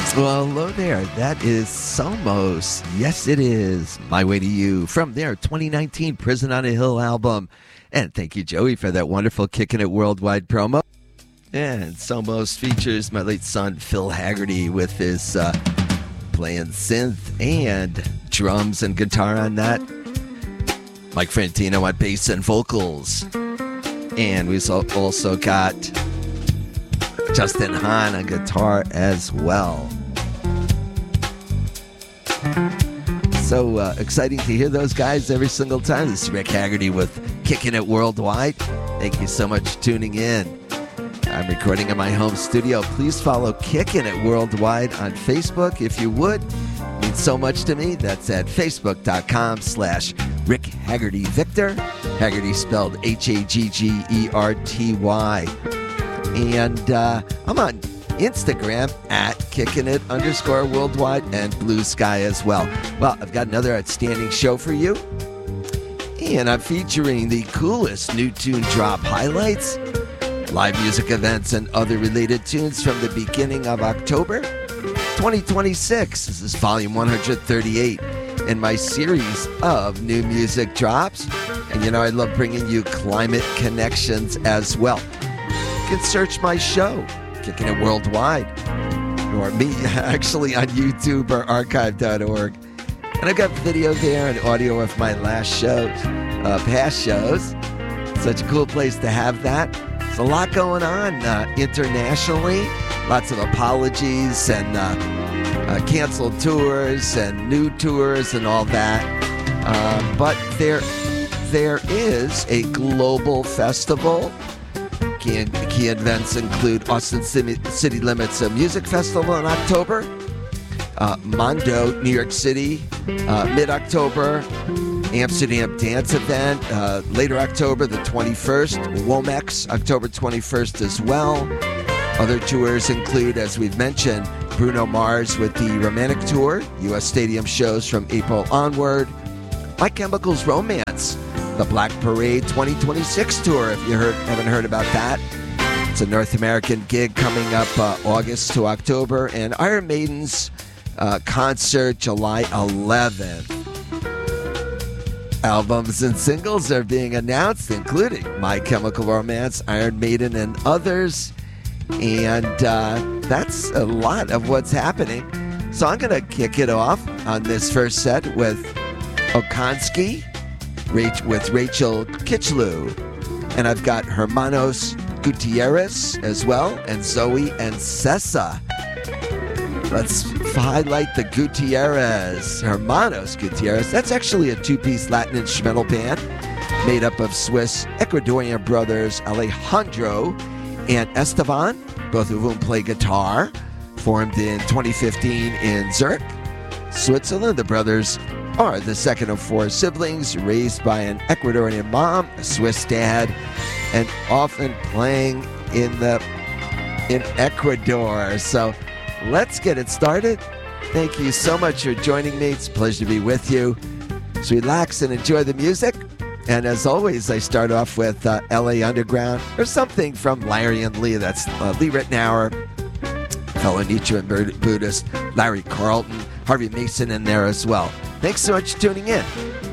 Well, hello there. That is Somos. Yes, it is. My Way to You from their 2019 Prison on a Hill album. And thank you, Joey, for that wonderful Kicking It Worldwide promo. And Somos features my late son, Phil Haggerty, with his playing synth and drums and guitar on that. Mike Frantino on bass and vocals. And we've also got Justin Hahn on guitar as well. So exciting to hear those guys every single time. This is Rick Haggerty with Kicking It Worldwide. Thank you so much for tuning in. I'm recording in my home studio. Please follow Kicking It Worldwide on Facebook if you would. It means so much to me. That's at facebook.com/Rick Haggerty Victor. Haggerty spelled Haggerty. And I'm on Instagram at @KickingIt_worldwide and Blue Sky as well. Well, I've got another outstanding show for you. And I'm featuring the coolest new tune drop highlights, live music events, and other related tunes from the beginning of October 2026. This is volume 138 in my series of new music drops. And you know, I love bringing you climate connections as well. You can search my show, Kicking It Worldwide, or me actually on YouTube or archive.org. And I've got video there and audio of my last shows, past shows. Such a cool place to have that. There's a lot going on internationally. Lots of apologies and canceled tours and new tours and all that. But there is a global festival. Key events include Austin City Limits Music Festival in October, Mondo, New York City, mid-October, Amsterdam Dance Event, later October the 21st, Womex, October 21st as well. Other tours include, as we've mentioned, Bruno Mars with the Romantic Tour, U.S. stadium shows from April onward, My Chemical's Romance, the Black Parade 2026 tour, if you haven't heard about that. It's a North American gig coming up August to October, and Iron Maiden's concert July 11th. Albums and singles are being announced, including My Chemical Romance, Iron Maiden, and others. And that's a lot of what's happening. So I'm going to kick it off on this first set with Okonski, with Rachel Kitchlew. And I've got Hermanos Gutierrez as well, and Zoe and Cessa. Let's highlight the Gutierrez, Hermanos Gutierrez. That's actually a two-piece Latin instrumental band made up of Swiss Ecuadorian brothers Alejandro and Esteban, both of whom play guitar. Formed in 2015 in Zurich, Switzerland. The brothers are the second of four siblings, raised by an Ecuadorian mom, a Swiss dad, and often playing in Ecuador. So let's get it started. Thank you so much for joining me. It's a pleasure to be with you. So relax and enjoy the music. And as always, I start off with LA Underground, or something from Larry and Lee. That's Lee Ritenour, fellow Nichiren Buddhist, Larry Carlton, Harvey Mason in there as well. Thanks so much for tuning in.